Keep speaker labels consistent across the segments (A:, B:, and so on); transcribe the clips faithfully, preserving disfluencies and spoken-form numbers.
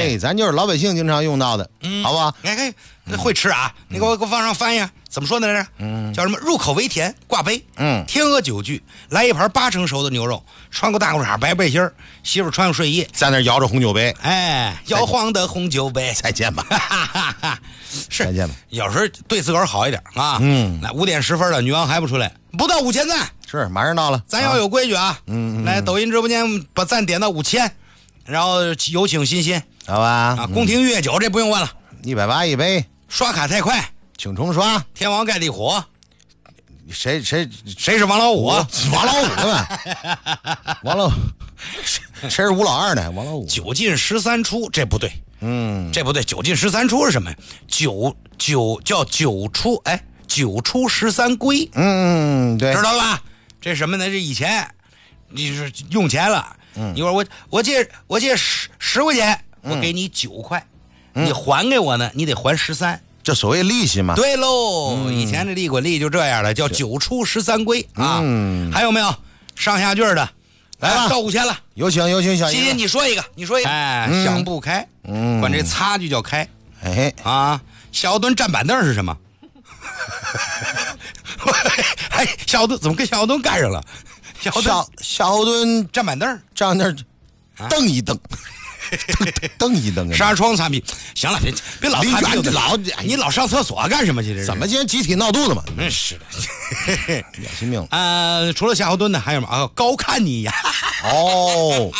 A: 哎，咱就是老百姓经常用到的，嗯，好吧？
B: 哎哎，会吃啊？嗯、你给我给我往上翻译，怎么说的来着？嗯，叫什么？入口为甜，挂杯。嗯，天鹅酒具，来一盘八成熟的牛肉，穿个大裤衩，白背心儿，媳妇穿个睡衣，
A: 在那摇着红酒杯。
B: 哎，摇晃的红酒杯，
A: 再见吧。
B: 是，
A: 再见吧。
B: 有时候对自个儿好一点啊。嗯，那五点十分了，女王还不出来，不到五千赞。
A: 是，马上到了。
B: 咱要有规矩啊。嗯，来抖音直播间把赞点到五千，然后有请欣欣，
A: 好吧？
B: 啊，宫廷御酒这不用问了，
A: 一百八一杯。
B: 刷卡太快，
A: 请重刷。
B: 天王盖地虎，
A: 谁谁
B: 谁是王老五？
A: 王老五呢？王老谁谁是吴老二呢？王老五。
B: 九进十三出，这不对。嗯，这不对。九进十三出是什么呀？九九叫九出，哎，九出十三归。
A: 嗯，对，
B: 知道吧？这什么呢？这以前你是用钱了，嗯，一会儿我我借我借十十块钱，我给你九块。你还给我呢，你得还十三，
A: 这所谓利息嘛。
B: 对喽，嗯、以前的利滚利就这样了，叫九出十三归啊。嗯，还有没有上下句的？来吧，到五千了，
A: 有请有请小
B: 欣欣，你说一个，你说一个。哎，嗯、想不开，嗯，管这擦就叫开。
A: 哎
B: 啊，夏侯惇站板凳是什么？哎，夏侯惇怎么跟夏侯惇干上了？夏侯惇
A: 夏侯惇
B: 站板凳，
A: 站那儿蹬一蹬。蹬一蹬啊！
B: 纱窗擦屁，行了，别别老擦屁，
A: 老
B: 你老上厕所干什么去？这是
A: 怎么今天集体闹肚子嘛？
B: 嗯，是的，
A: 良心命了。
B: 呃，除了夏侯惇呢，还有什么啊？高看你呀！
A: 哦，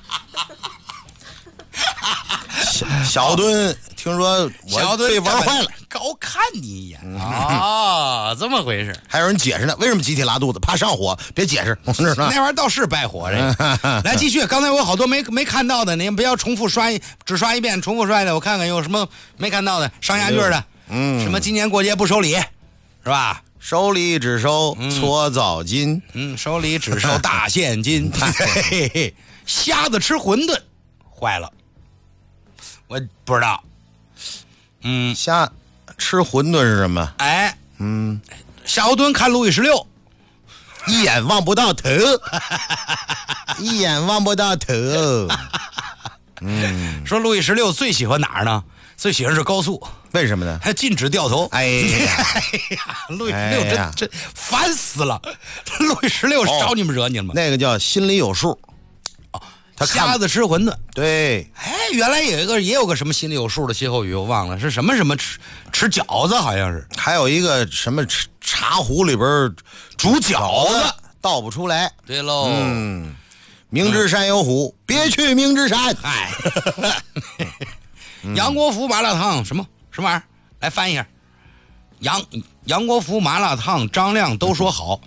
A: 小小敦，听说我被玩坏了，
B: 高看你一眼啊，这么回事？
A: 还有人解释呢，为什么集体拉肚子？怕上火，别解释。那
B: 玩意儿倒是败火，这个。来继续，刚才我有好多没没看到的，您不要重复刷一，只刷一遍，重复刷的，我看看有什么没看到的，上下句的，嗯，什么今年过节不收礼，是吧？
A: 收礼只收搓澡巾，
B: 嗯，收礼只收大现金。嘿嘿，瞎子吃馄饨，坏了，我不知道。嗯，
A: 瞎吃馄饨是什么？
B: 哎，嗯，夏侯惇看路易十六，
A: 一眼望不到头，一眼望不到头。
B: 嗯，说路易十六最喜欢哪儿呢？最喜欢是高速，
A: 为什么呢？
B: 还禁止掉头。
A: 哎呀，
B: 哎呀，路易十六真、哎、真烦死了！路易十六招你们惹你了吗？
A: 哦、那个叫心里有数。
B: 他瞎子吃馄饨，
A: 对，
B: 哎，原来有一个也有个什么心里有数的歇后语，我忘了是什么什么吃吃饺子，好像是，
A: 还有一个什么茶壶里边煮饺子倒不出来。
B: 对喽，
A: 嗯，明知山有虎，嗯、别去明知山。
B: 哎，杨国福麻辣烫什么什么玩意儿？来翻一下，杨杨国福麻辣烫，张亮都说好。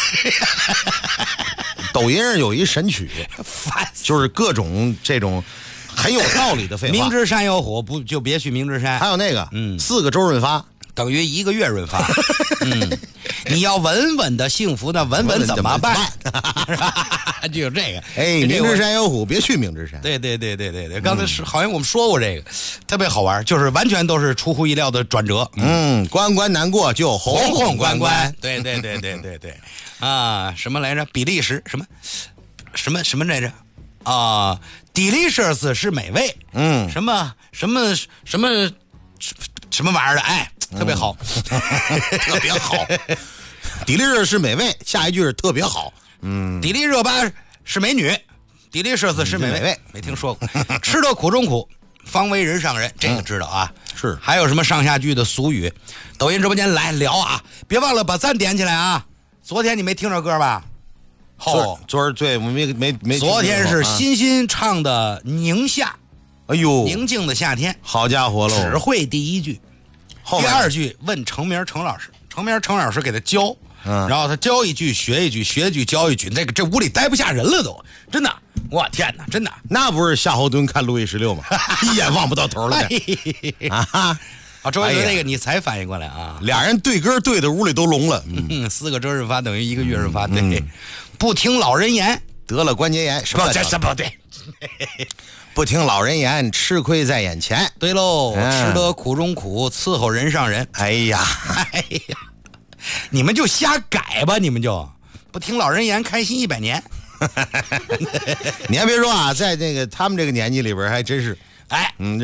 A: 抖音上有一神曲，就是各种这种很有道理的废话。
B: 明知山有虎，不就别去明知山。
A: 还有那个，嗯，四个周润发
B: 等于一个月润发。嗯，你要稳稳的幸福的稳稳怎么办？就有这个，
A: 哎，明知山有虎，别去明知山。
B: 对对对对对对，刚才是、嗯、好像我们说过这个，特别好玩，就是完全都是出乎意料的转折。
A: 嗯，关关难过就红红关关。
B: 对对对对对对，啊，什么来着？比利时什么什么什么来着？啊 ，delicious 是美味。嗯，什么什么什么什么玩意儿的？哎，特别好，
A: 嗯、特别好。delicious 是美味，下一句是特别好。嗯，
B: 迪丽热巴是美女，迪丽热斯是美味，
A: 美味
B: 没听说过。吃得苦中苦，方为人上人，这个知道啊。
A: 嗯、是，
B: 还有什么上下句的俗语？抖音直播间来聊啊！别忘了把赞点起来啊！昨天你没听着歌吧？
A: 哦，昨儿对我没没没。
B: 昨天是欣欣唱的《宁夏》，
A: 哎呦，
B: 宁静的夏天，
A: 好家伙喽！
B: 只会第一句，第二句问程明程老师，程明程老师给他教。嗯，然后他教一句学一句，学一句教一句，这个这屋里待不下人了都，真的，我天哪，真的，
A: 那不是夏侯惇看路易十六吗？一眼望不到头了
B: 啊！啊，周围那个你才反应过来啊，
A: 俩人对歌对的屋里都聋了。
B: 嗯，四个周润发等于一个月润发，对，嗯、不听老人言
A: 得了关节炎，什么
B: 这什么对？
A: 不听老人言，吃亏在眼前。
B: 对喽，嗯、吃得苦中苦，伺候人上人。
A: 哎呀，
B: 哎呀。你们就瞎改吧，你们就不听老人言，开心一百年。
A: 你还别说啊，在这个他们这个年纪里边，还真是，
B: 哎，
A: 嗯。